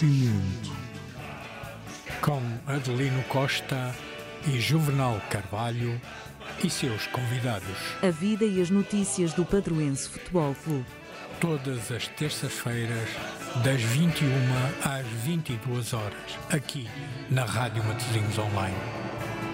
Acontecimento. Com Adelino Costa e Juvenal Carvalho e seus convidados. A vida e as notícias do Padroense Futebol Clube. Todas as terças-feiras, das 21 às 22 horas, aqui na Rádio Matosinhos Online.